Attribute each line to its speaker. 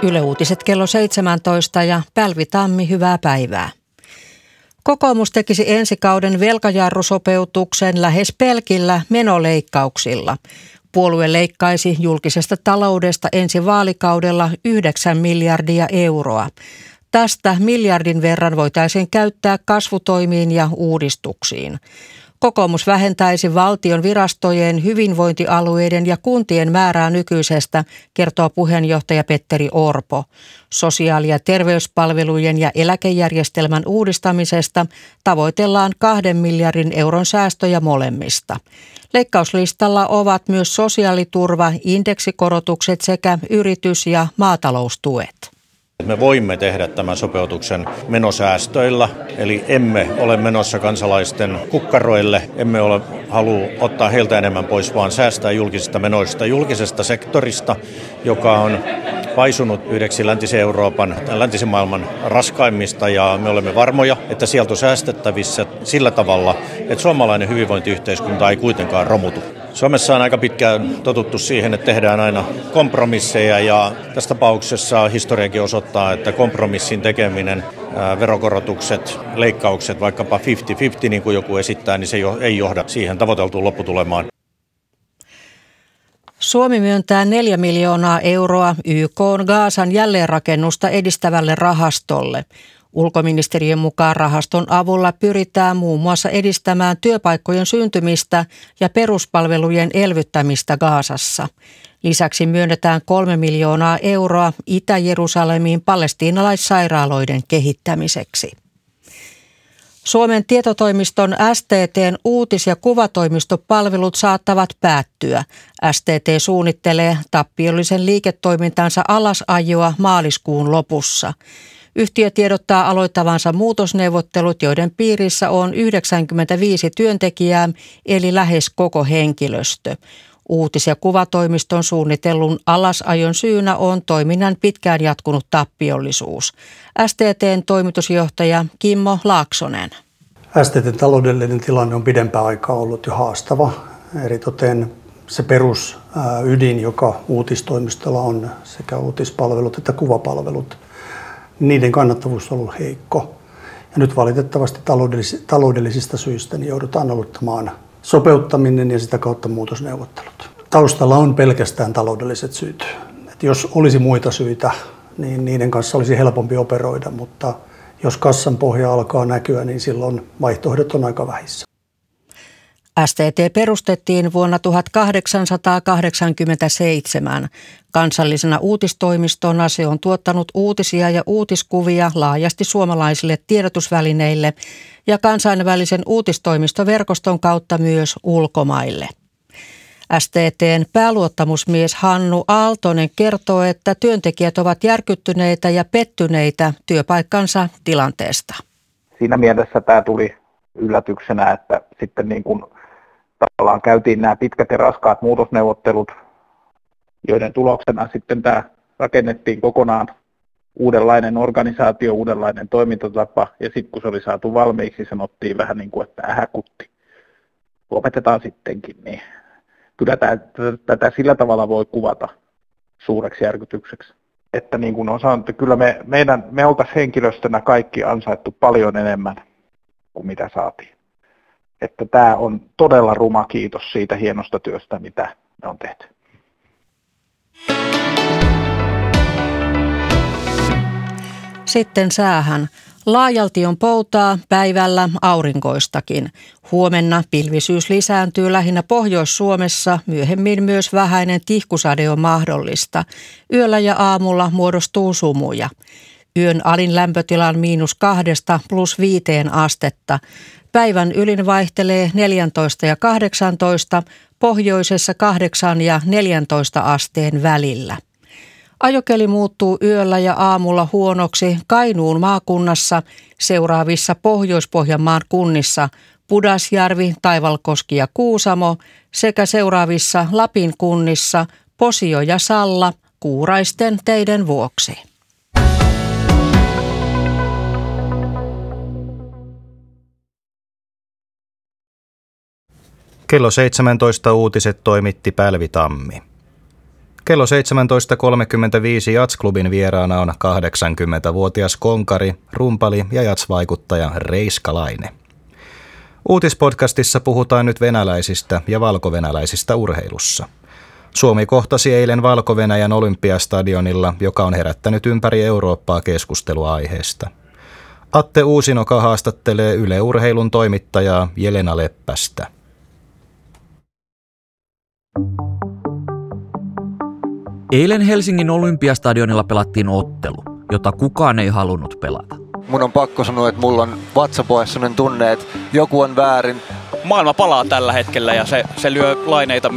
Speaker 1: Yle Uutiset kello 17 ja Päivi Tammi, hyvää päivää. Kokoomus tekisi ensi kauden velkajarrusopeutuksen lähes pelkillä menoleikkauksilla. Puolue leikkaisi julkisesta taloudesta ensi vaalikaudella 9 miljardia euroa. Tästä miljardin verran voitaisiin käyttää kasvutoimiin ja uudistuksiin. Kokoomus vähentäisi valtion virastojen, hyvinvointialueiden ja kuntien määrää nykyisestä, kertoo puheenjohtaja Petteri Orpo. Sosiaali- ja terveyspalvelujen ja eläkejärjestelmän uudistamisesta tavoitellaan 2 miljardin euron säästöjä molemmista. Leikkauslistalla ovat myös sosiaaliturva, indeksikorotukset sekä yritys- ja maataloustuet.
Speaker 2: Me voimme tehdä tämän sopeutuksen menosäästöillä, eli emme ole menossa kansalaisten kukkaroille, emme halua ottaa heiltä enemmän pois, vaan säästää julkisista menoista, julkisesta sektorista, joka on paisunut yhdeksi läntisen maailman raskaimmista, ja me olemme varmoja, että sieltä on säästettävissä sillä tavalla, että suomalainen hyvinvointiyhteiskunta ei kuitenkaan romutu. Suomessa on aika pitkään totuttu siihen, että tehdään aina kompromisseja, ja tässä tapauksessa historiakin osoittaa, että kompromissin tekeminen, verokorotukset, leikkaukset, vaikkapa 50-50 niin kuin joku esittää, niin se ei johda siihen tavoiteltuun lopputulemaan.
Speaker 1: Suomi myöntää 4 miljoonaa euroa YK:n Gazan jälleenrakennusta edistävälle rahastolle. Ulkoministeriön mukaan rahaston avulla pyritään muun muassa edistämään työpaikkojen syntymistä ja peruspalvelujen elvyttämistä Gazassa. Lisäksi myönnetään 3 miljoonaa euroa Itä-Jerusalemiin palestiinalaissairaaloiden kehittämiseksi. Suomen tietotoimiston STT:n uutis- ja kuvatoimistopalvelut saattavat päättyä. STT suunnittelee tappiollisen liiketoimintansa alasajoa maaliskuun lopussa. Yhtiö tiedottaa aloittavansa muutosneuvottelut, joiden piirissä on 95 työntekijää, eli lähes koko henkilöstö. Uutis- ja kuvatoimiston suunnitellun alasajon syynä on toiminnan pitkään jatkunut tappiollisuus. STT:n toimitusjohtaja Kimmo Laaksonen.
Speaker 3: STT:n taloudellinen tilanne on pidempään aikaa ollut jo haastava. Eritoten se perusydin, joka uutistoimistolla on, sekä uutispalvelut että kuvapalvelut, niiden kannattavuus on ollut heikko. Ja nyt valitettavasti taloudellisista syistä niin joudutaan aloittamaan sopeuttaminen ja sitä kautta muutosneuvottelut. Taustalla on pelkästään taloudelliset syyt. Että jos olisi muita syitä, niin niiden kanssa olisi helpompi operoida, mutta jos kassan pohja alkaa näkyä, niin silloin vaihtoehdot on aika vähissä.
Speaker 1: STT perustettiin vuonna 1887. Kansallisena uutistoimistona se on tuottanut uutisia ja uutiskuvia laajasti suomalaisille tiedotusvälineille ja kansainvälisen uutistoimistoverkoston kautta myös ulkomaille. STT:n pääluottamusmies Hannu Aaltonen kertoo, että työntekijät ovat järkyttyneitä ja pettyneitä työpaikkansa tilanteesta.
Speaker 4: Siinä mielessä tämä tuli yllätyksenä, että sitten niin kuin tavallaan käytiin nämä pitkät ja raskaat muutosneuvottelut, joiden tuloksena sitten tämä rakennettiin kokonaan uudenlainen organisaatio, uudenlainen toimintatapa, ja sitten kun se oli saatu valmiiksi, sanottiin vähän niin kuin, että ähäkutti, lopetetaan sittenkin, niin kyllä tätä sillä tavalla voi kuvata suureksi järkytykseksi. Että niin kuin on sanottu, kyllä me oltaisiin henkilöstönä kaikki ansaittu paljon enemmän kuin mitä saatiin. Että tämä on todella ruma kiitos siitä hienosta työstä, mitä me on tehty.
Speaker 1: Sitten säähän. Laajalti on poutaa, päivällä aurinkoistakin. Huomenna pilvisyys lisääntyy lähinnä Pohjois-Suomessa, myöhemmin myös vähäinen tihkusade on mahdollista. Yöllä ja aamulla muodostuu sumuja. Yön alin lämpötila on -2 +5 astetta. Päivän ylin vaihtelee 14 ja 18, pohjoisessa 8 ja 14 asteen välillä. Ajokeli muuttuu yöllä ja aamulla huonoksi Kainuun maakunnassa, seuraavissa Pohjois-Pohjanmaan kunnissa Pudasjärvi, Taivalkoski ja Kuusamo sekä seuraavissa Lapin kunnissa Posio ja Salla kuuraisten teiden vuoksi.
Speaker 5: Kello 17 uutiset toimitti Päivi Tammi. Kello 17.35 Jats-klubin vieraana on 80-vuotias konkari, rumpali ja jats-vaikuttaja Reiskalainen. Uutispodcastissa puhutaan nyt venäläisistä ja valkovenäläisistä urheilussa. Suomi kohtasi eilen Valko-Venäjän Olympiastadionilla, joka on herättänyt ympäri Eurooppaa keskustelua aiheesta. Atte Uusinoka haastattelee Yle Urheilun toimittajaa Jelena Leppästä.
Speaker 6: Eilen Helsingin Olympiastadionilla pelattiin ottelu, jota kukaan ei halunnut pelata.
Speaker 7: Mun on pakko sanoa, että mulla on vatsapohjassa sellainen tunne, että joku on väärin.
Speaker 8: Maailma palaa tällä hetkellä ja se lyö laineita